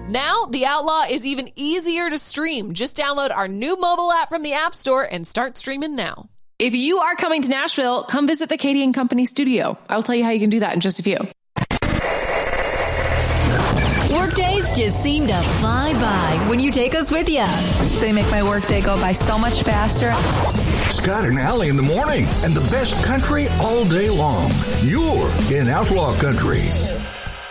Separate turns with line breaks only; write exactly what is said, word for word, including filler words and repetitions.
Now, The Outlaw is even easier to stream. Just download our new mobile app from the App Store and start streaming now. If you are coming to Nashville, come visit the Katie and Company studio. I'll tell you how you can do that in just a few.
Workdays just seem to fly by when you take us with you.
They make my workday go by so much faster.
Scott and Allie in the morning, and the best country all day long. You're in Outlaw Country.